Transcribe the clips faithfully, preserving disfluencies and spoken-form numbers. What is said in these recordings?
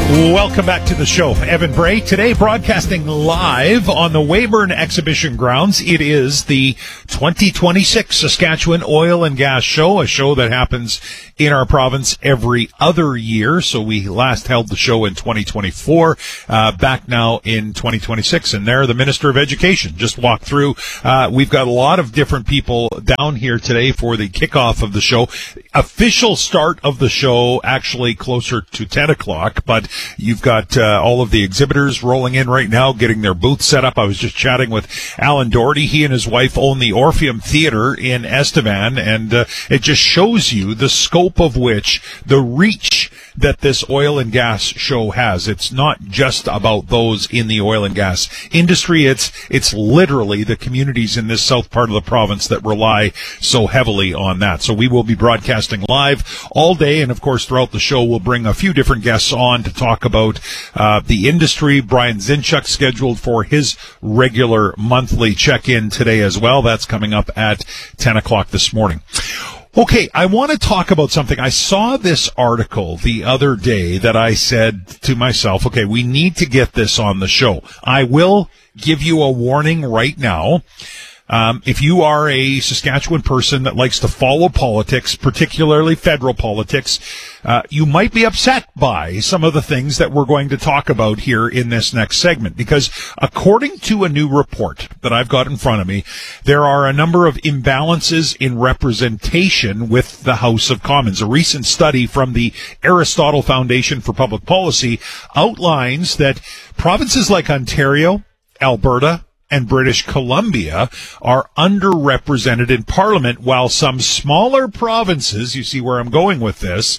Welcome back to the show. Evan Bray, today broadcasting live on the Weyburn Exhibition Grounds. It is the twenty twenty-six Saskatchewan Oil and Gas Show, a show that happens in our province every other year. So we last held the show in twenty twenty-four, uh, back now in twenty twenty-six. And there, the Minister of Education just walked through. Uh, we've got a lot of different people down here today for the kickoff of the show. Official start of the show actually closer to ten o'clock, but you've got uh, all of the exhibitors rolling in right now, getting their booths set up. I was just chatting with Alan Doherty. He and his wife own the Orpheum Theatre in Estevan, and uh, it just shows you the scope of which, the reach that this oil and gas show has. It's not just about those in the oil and gas industry. It's it's literally the communities in this south part of the province that rely so heavily on that. So we will be broadcasting live all day, and of course throughout the show we'll bring a few different guests on to talk about uh, the industry. Brian Zinchuk scheduled for his regular monthly check-in today as well. That's coming up at ten o'clock this morning. Okay, I want to talk about something. I saw this article the other day that I said to myself, okay, we need to get this on the show. I will give you a warning right now. Um, if you are a Saskatchewan person that likes to follow politics, particularly federal politics, uh, you might be upset by some of the things that we're going to talk about here in this next segment. Because according to a new report that I've got in front of me, there are a number of imbalances in representation with the House of Commons. A recent study from the Aristotle Foundation for Public Policy outlines that provinces like Ontario, Alberta, and British Columbia are underrepresented in Parliament, while some smaller provinces, you see where I'm going with this,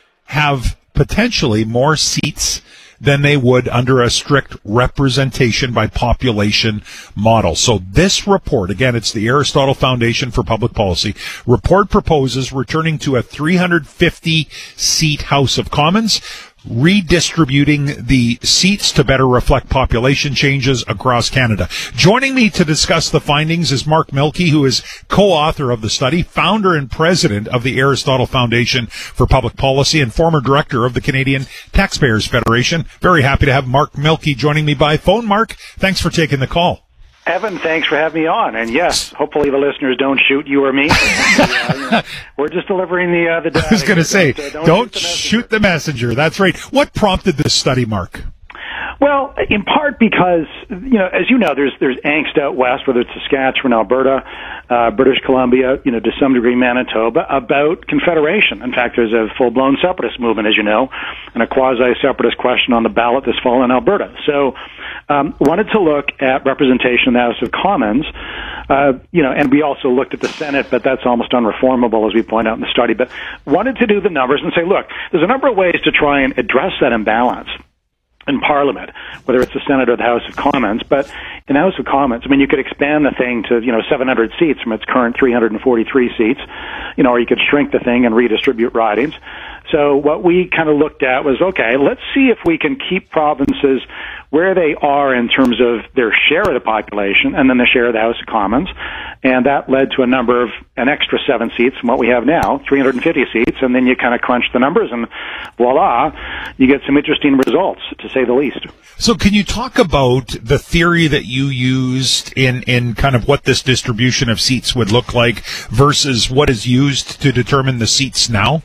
have potentially more seats than they would under a strict representation by population model. So this report, again, it's the Aristotle Foundation for Public Policy, report proposes returning to a three hundred fifty seat House of Commons, redistributing the seats to better reflect population changes across Canada. Joining me to discuss the findings is Mark Milke, who is co-author of the study, founder and president of the Aristotle Foundation for Public Policy, and former director of the Canadian Taxpayers Federation. Very happy to have Mark Milke joining me by phone. Mark, thanks for taking the call. Evan, thanks for having me on. And yes, hopefully the listeners don't shoot you or me. uh, you know, we're just delivering the uh, the data. I was going to say, don't, uh, don't, don't shoot, the shoot the messenger. That's right. What prompted this study, Mark? Well, in part because, you know, as you know, there's there's angst out west, whether it's Saskatchewan, Alberta, uh, British Columbia, you know, to some degree Manitoba, about Confederation. In fact, there's a full-blown separatist movement, as you know, and a quasi-separatist question on the ballot this fall in Alberta. So, um, wanted to look at representation in the House of Commons, uh, you know, and we also looked at the Senate, but that's almost unreformable, as we point out in the study. But wanted to do the numbers and say, look, there's a number of ways to try and address that imbalance in Parliament, whether it's the Senate or the House of Commons. But in the House of Commons, I mean, you could expand the thing to, you know, seven hundred seats from its current three hundred forty-three seats, you know, or you could shrink the thing and redistribute ridings. So what we kind of looked at was, okay, let's see if we can keep provinces where they are in terms of their share of the population and then the share of the House of Commons. And that led to a number of, an extra seven seats from what we have now, three hundred fifty seats, and then you kind of crunch the numbers and voila, you get some interesting results, to say the least. So can you talk about the theory that you used in, in kind of what this distribution of seats would look like versus what is used to determine the seats now?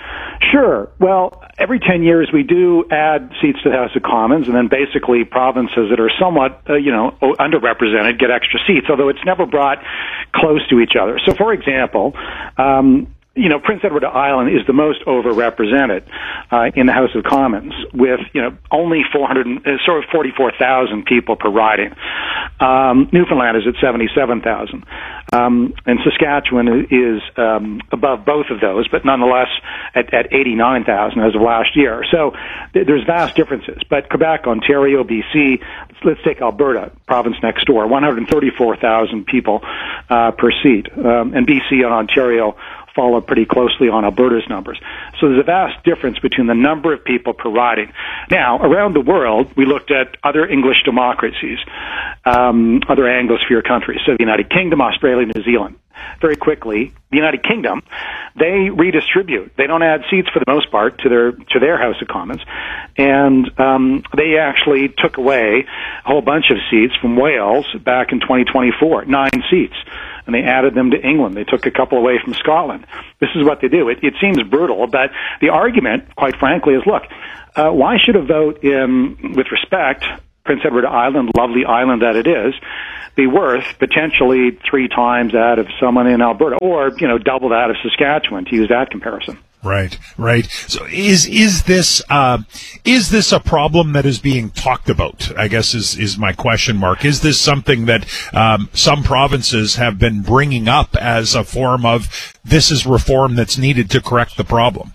Sure. Well, every ten years we do add seats to the House of Commons, and then basically provinces that are somewhat, uh, you know, underrepresented get extra seats, although it's never brought close to each other. So, for example, um, you know, Prince Edward Island is the most overrepresented uh, in the House of Commons, with, you know, only four hundred, uh, sort of forty-four thousand people per riding. Um, Newfoundland is at seventy-seven thousand. Um, and Saskatchewan is um, above both of those, but nonetheless at, at eighty-nine thousand as of last year. So th- there's vast differences. But Quebec, Ontario, B C, let's, let's take Alberta, province next door, one hundred thirty-four thousand people uh, per seat. Um, and B C and Ontario follow pretty closely on Alberta's numbers. So there's a vast difference between the number of people per riding. Now, around the world, we looked at other English democracies, um, other Anglosphere countries, so the United Kingdom, Australia, New Zealand. very quickly, the United Kingdom, they redistribute. They don't add seats for the most part to their to their House of Commons, and um, they actually took away a whole bunch of seats from Wales back in twenty twenty-four, nine seats, and they added them to England. They took a couple away from Scotland. This is what they do. It, it seems brutal, but the argument, quite frankly, is, look, uh, why should a vote in, with respect, Prince Edward Island, lovely island that it is, be worth potentially three times that of someone in Alberta, or, you know, double that of Saskatchewan, to use that comparison. Right, right. So is is this uh, is this a problem that is being talked about? I guess is is my question mark. Is this something that um, some provinces have been bringing up as a form of this is reform that's needed to correct the problem?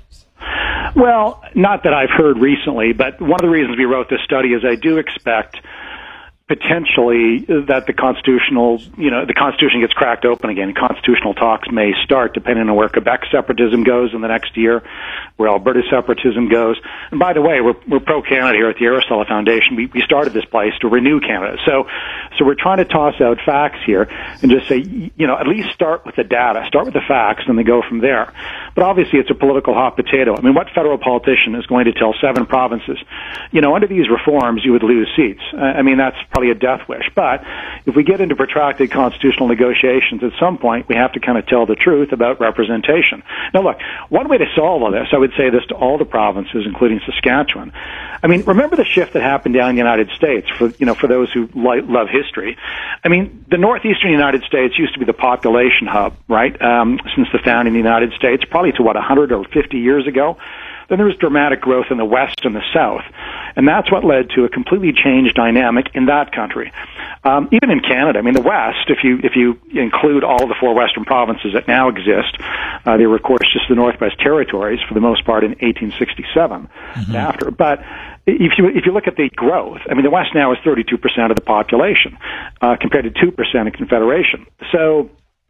Well, not that I've heard recently, but one of the reasons we wrote this study is I do expect potentially that the constitutional, you know, the Constitution gets cracked open again. Constitutional talks may start depending on where Quebec separatism goes in the next year, where Alberta separatism goes. And by the way, we're, we're pro-Canada here at the Aristotle Foundation. We, we started this place to renew Canada. So, so we're trying to toss out facts here and just say, you know, at least start with the data, start with the facts, and then go from there. But obviously it's a political hot potato. I mean, what federal politician is going to tell seven provinces, you know, under these reforms you would lose seats? I mean, that's probably a death wish. But if we get into protracted constitutional negotiations, at some point we have to kind of tell the truth about representation. Now, look, one way to solve all this, I would say this to all the provinces, including Saskatchewan. I mean, remember the shift that happened down in the United States for, you know, for those who li- love history. I mean, the northeastern United States used to be the population hub, right? Um, since the founding of the United States, probably to what, one hundred or fifty years ago. Then there was dramatic growth in the West and the South. And that's what led to a completely changed dynamic in that country. Um, even in Canada, I mean, the West, if you if you include all of the four Western provinces that now exist, uh, they were, of course, just the Northwest Territories for the most part in eighteen sixty-seven mm-hmm. after. But if you if you look at the growth, I mean, the West now is thirty-two percent of the population uh, compared to two percent in Confederation. So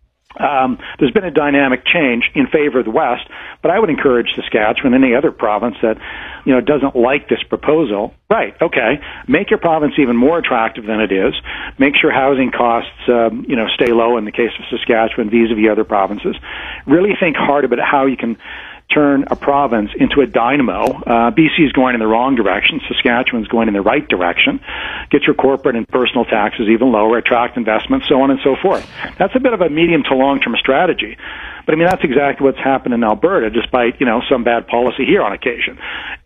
Um, there's been a dynamic change in favor of the West, but I would encourage Saskatchewan and any other province that, you know, doesn't like this proposal, right, okay, make your province even more attractive than it is. Make sure housing costs, um, you know, stay low in the case of Saskatchewan vis-a-vis other provinces. Really think hard about how you can turn a province into a dynamo. Uh, B C is going in the wrong direction. Saskatchewan's going in the right direction. Get your corporate and personal taxes even lower, attract investment, so on and so forth. That's a bit of a medium to long-term strategy. But I mean, that's exactly what's happened in Alberta, despite, you know, some bad policy here on occasion.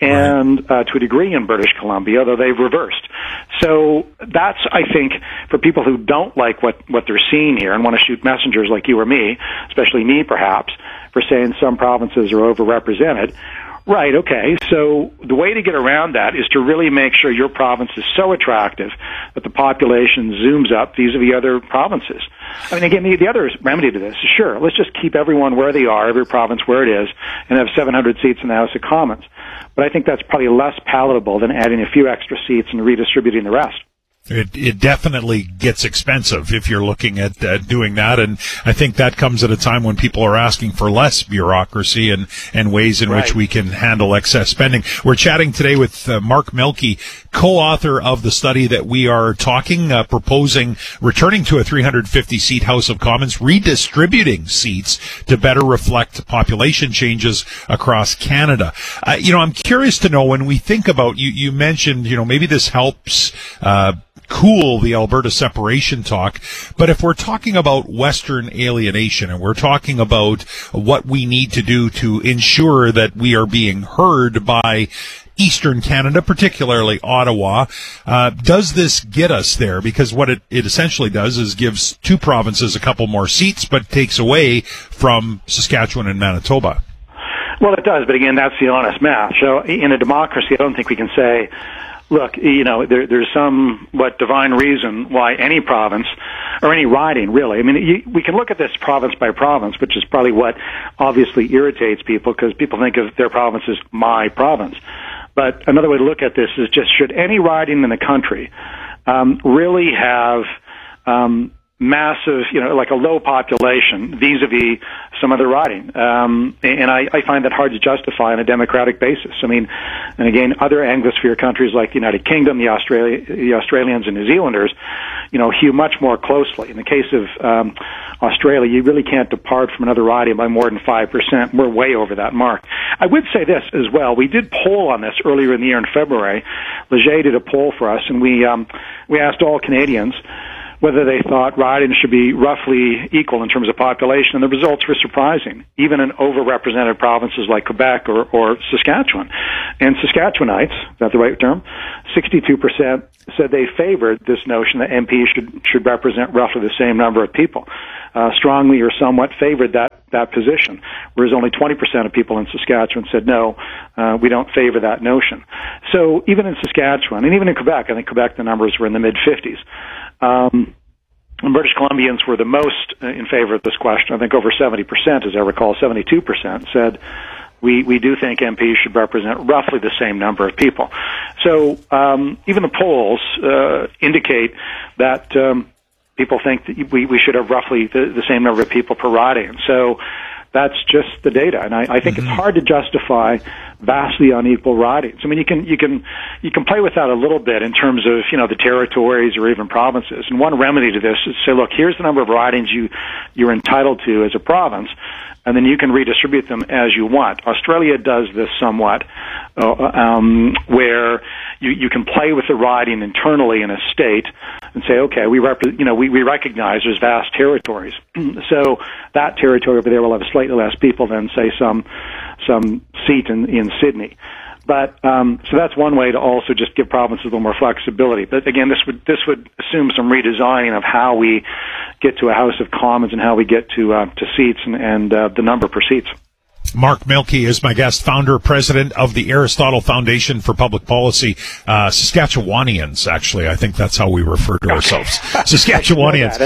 And uh, to a degree in British Columbia, though they've reversed. So that's, I think, for people who don't like what, what they're seeing here and want to shoot messengers like you or me, especially me perhaps, for saying some provinces are overrepresented. Right, okay. So the way to get around that is to really make sure your province is so attractive that the population zooms up vis-a-vis other provinces. I mean, again, the, the other remedy to this is, sure, let's just keep everyone where they are, every province where it is, and have seven hundred seats in the House of Commons. But I think that's probably less palatable than adding a few extra seats and redistributing the rest. It, it definitely gets expensive if you're looking at uh, doing that, and I think that comes at a time when people are asking for less bureaucracy and, and ways in right. which we can handle excess spending. We're chatting today with uh, Mark Mielke, co-author of the study that we are talking, uh, proposing returning to a three hundred fifty seat House of Commons, redistributing seats to better reflect population changes across Canada. Uh, you know, I'm curious to know, when we think about, you, you mentioned, you know, maybe this helps uh cool the Alberta separation talk, but if we're talking about Western alienation and we're talking about what we need to do to ensure that we are being heard by Eastern Canada, particularly Ottawa, uh, does this get us there? Because what it, it essentially does is gives two provinces a couple more seats, but takes away from Saskatchewan and Manitoba. Well, it does, but again, that's the honest math. So in a democracy, I don't think we can say, look, you know, there, there's some, what, divine reason why any province, or any riding, really. I mean, you, we can look at this province by province, which is probably what obviously irritates people, because people think of their province as my province. But another way to look at this is just, should any riding in the country um, really have um, massive, you know, like a low population vis-a-vis some other riding. Um, and I, I find that hard to justify on a democratic basis. I mean, and again, other Anglosphere countries like the United Kingdom, the Australia, the Australians and New Zealanders, you know, hew much more closely. In the case of um, Australia, you really can't depart from another riding by more than five percent. We're way over that mark. I would say this as well. We did poll on this earlier in the year in February. Leger did a poll for us, and we um, we asked all Canadians whether they thought ridings should be roughly equal in terms of population, and the results were surprising, even in overrepresented provinces like Quebec or, or Saskatchewan. And Saskatchewanites, is that the right term? sixty-two percent said they favored this notion that M Ps should, should represent roughly the same number of people. Uh, strongly or somewhat favored that, that position, whereas only twenty percent of people in Saskatchewan said, no, uh, we don't favor that notion. So even in Saskatchewan, and even in Quebec, I think Quebec the numbers were in the mid-fifties, Um, and British Columbians were the most in favor of this question. I think over seventy percent, as I recall, seventy-two percent said we, we do think M Ps should represent roughly the same number of people. So um, even the polls uh, indicate that um, people think that we, we should have roughly the, the same number of people per riding. So that's just the data, and I, I think mm-hmm. it's hard to justify vastly unequal ridings. I mean, you can you can you can play with that a little bit in terms of you know the territories or even provinces. And one remedy to this is to say, look, here's the number of ridings you you're entitled to as a province, and then you can redistribute them as you want. Australia does this somewhat, uh, um, where you you can play with the riding internally in a state and say, okay, we rep- you know we, we recognize there's vast territories, so that territory over there will have slightly less people than say some some seat in, in Sydney. But um, so that's one way to also just give provinces a little more flexibility. But again, this would this would assume some redesigning of how we get to a House of Commons and how we get to uh, to seats and, and uh, the number per seats. Mark Milke is my guest, founder, president of the Aristotle Foundation for Public Policy. Uh, Saskatchewanians, actually, I think that's how we refer to ourselves. Saskatchewanians.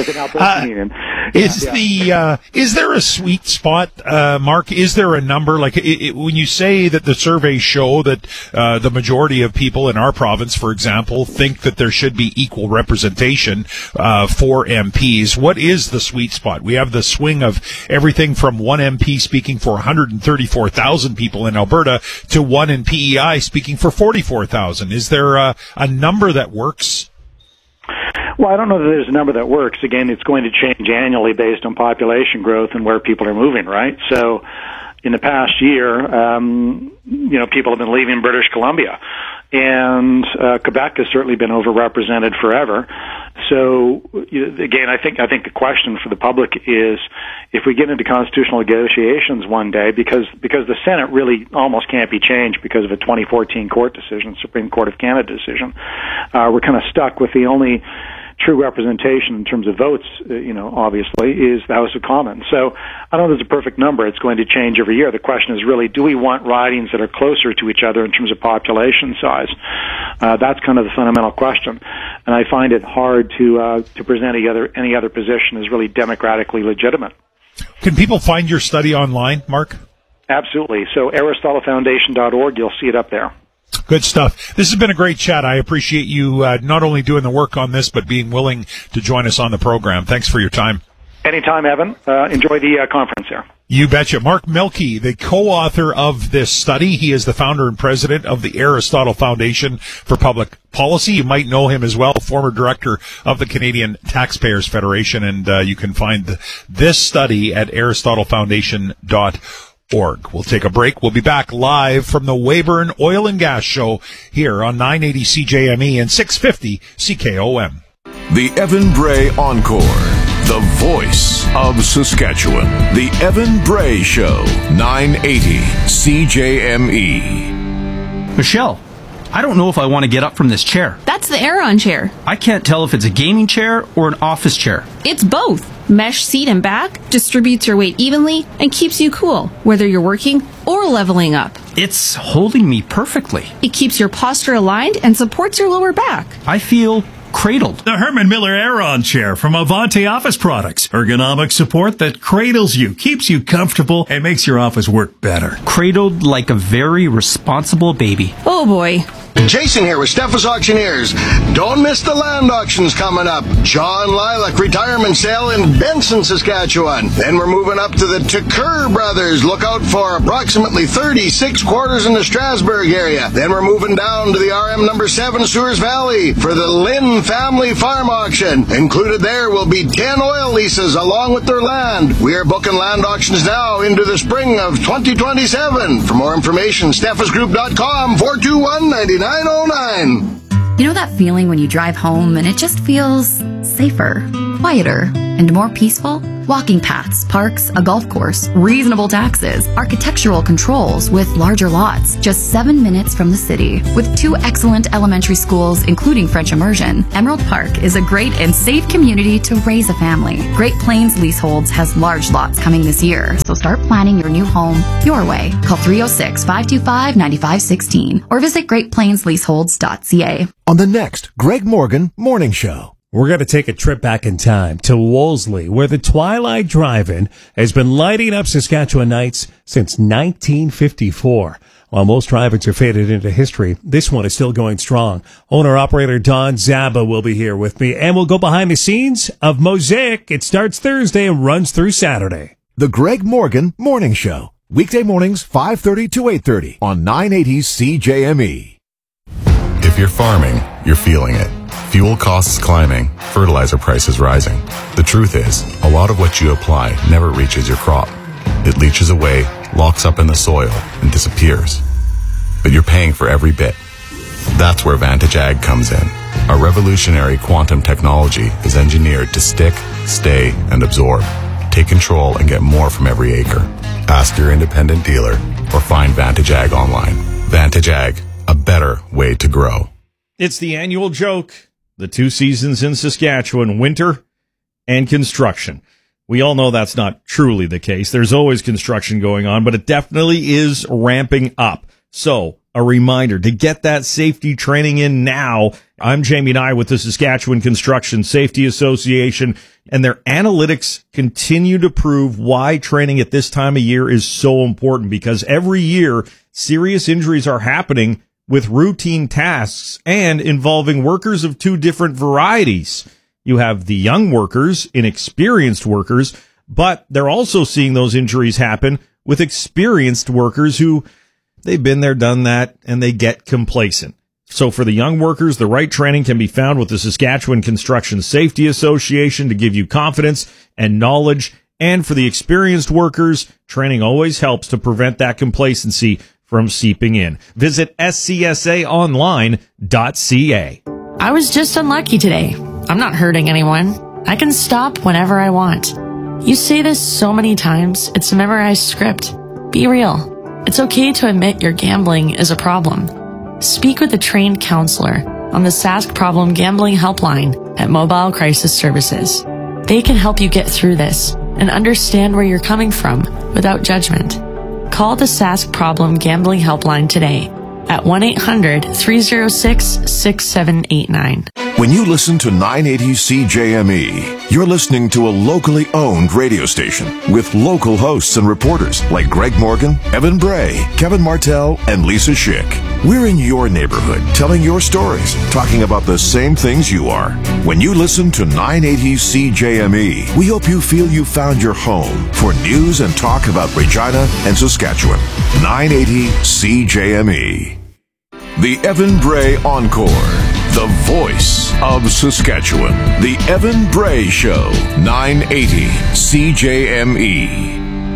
Uh, is yeah. the uh, is there a sweet spot, uh, Mark? Is there a number? Like it, it, when you say that the surveys show that uh, the majority of people in our province, for example, think that there should be equal representation uh, for M Ps. What is the sweet spot? We have the swing of everything from one M P speaking for one hundred thirty-four thousand people in Alberta to one in P E I speaking for forty-four thousand. Is there a, a number that works? Well, I don't know that there's a number that works. Again, it's going to change annually based on population growth and where people are moving, right? So in the past year, um, you know, people have been leaving British Columbia, and uh, Quebec has certainly been overrepresented forever. So you know, again, I think I think the question for the public is, if we get into constitutional negotiations one day, because because the Senate really almost can't be changed because of a twenty fourteen court decision, Supreme Court of Canada decision, uh, we're kind of stuck with the only true representation in terms of votes, uh, you know, obviously, is the House of Commons. So I don't know if there's a perfect number. It's going to change every year. The question is really, do we want ridings that are closer to each other in terms of population size? Uh, that's kind of the fundamental question. And I find it hard to uh, to present any other, any other position as really democratically legitimate. Can people find your study online, Mark? Absolutely. So Aristotle Foundation dot org, you'll see it up there. Good stuff. This has been a great chat. I appreciate you uh, not only doing the work on this, but being willing to join us on the program. Thanks for your time. Anytime, Evan. Uh, enjoy the uh, conference there. You betcha. Mark Milke, the co-author of this study. He is the founder and president of the Aristotle Foundation for Public Policy. You might know him as well, former director of the Canadian Taxpayers Federation. And uh, you can find the, this study at Aristotle Foundation dot org. We'll take a break. We'll be back live from the Weyburn Oil and Gas Show here on nine eighty C J M E and six fifty C K O M. The Evan Bray Encore, the voice of Saskatchewan. The Evan Bray Show, nine eighty C J M E. Michelle, I don't know if I want to get up from this chair. That's the Aeron chair. I can't tell if it's a gaming chair or an office chair. It's both. Mesh seat and back distributes your weight evenly and keeps you cool, whether you're working or leveling up. It's holding me perfectly. It keeps your posture aligned and supports your lower back. I feel cradled. The Herman Miller Aeron chair from Avanti Office Products. Ergonomic support that cradles you, keeps you comfortable, and makes your office work better. Cradled like a very responsible baby. Oh boy. Jason here with Steffes Auctioneers. Don't miss the land auctions coming up. John Lilac retirement sale in Benson, Saskatchewan. Then we're moving up to the Tucker Brothers. Look out for approximately thirty-six quarters in the Strasbourg area. Then we're moving down to the R M number seven Sewers Valley for the Lynn Family Farm Auction. Included there will be ten oil leases along with their land. We are booking land auctions now into the spring of twenty twenty-seven. For more information, steffes group dot com, four two one, nine nine oh nine. You know that feeling when you drive home and it just feels safer, quieter, and more peaceful? Walking paths, parks, a golf course, reasonable taxes, architectural controls with larger lots, just seven minutes from the city. With two excellent elementary schools, including French immersion, Emerald Park is a great and safe community to raise a family. Great Plains Leaseholds has large lots coming this year, so start planning your new home your way. Call three oh six, five two five, nine five one six or visit great plains leaseholds dot c a. On the next Greg Morgan Morning Show. We're going to take a trip back in time to Wolseley, where the Twilight Drive-In has been lighting up Saskatchewan nights since nineteen fifty-four. While most drive-ins are faded into history, this one is still going strong. Owner-operator Don Zaba will be here with me, and we'll go behind the scenes of Mosaic. It starts Thursday and runs through Saturday. The Greg Morgan Morning Show. Weekday mornings, five thirty to eight thirty on nine eighty C J M E. If you're farming, you're feeling it. Fuel costs climbing, fertilizer prices rising. The truth is, a lot of what you apply never reaches your crop. It leaches away, locks up in the soil, and disappears. But you're paying for every bit. That's where Vantage Ag comes in. Our revolutionary quantum technology is engineered to stick, stay, and absorb. Take control and get more from every acre. Ask your independent dealer or find Vantage Ag online. Vantage Ag, a better way to grow. It's the annual joke. The two seasons in Saskatchewan, winter and construction. We all know that's not truly the case. There's always construction going on, but it definitely is ramping up. So, a reminder to get that safety training in now. I'm Jamie Nye with the Saskatchewan Construction Safety Association, and their analytics continue to prove why training at this time of year is so important, because every year serious injuries are happening with routine tasks and involving workers of two different varieties. You have the young workers, inexperienced workers, but they're also seeing those injuries happen with experienced workers who they've been there, done that, and they get complacent. So for the young workers, the right training can be found with the Saskatchewan Construction Safety Association to give you confidence and knowledge. And for the experienced workers, training always helps to prevent that complacency from seeping in. Visit S C S A online dot c a. I was just unlucky today. I'm not hurting anyone. I can stop whenever I want. You say this so many times, it's a memorized script. Be real. It's okay to admit your gambling is a problem. Speak with a trained counselor on the Sask Problem Gambling Helpline at Mobile Crisis Services. They can help you get through this and understand where you're coming from without judgment. Call the Sask Problem Gambling Helpline today at one eight hundred, three oh six, six seven eight nine. When you listen to nine eighty C J M E, you're listening to a locally owned radio station with local hosts and reporters like Greg Morgan, Evan Bray, Kevin Martell, and Lisa Schick. We're in your neighborhood, telling your stories, talking about the same things you are. When you listen to nine eighty C J M E, we hope you feel you found your home for news and talk about Regina and Saskatchewan. nine eighty C J M E. The Evan Bray Encore. The voice of Saskatchewan. The Evan Bray Show. nine eighty C J M E.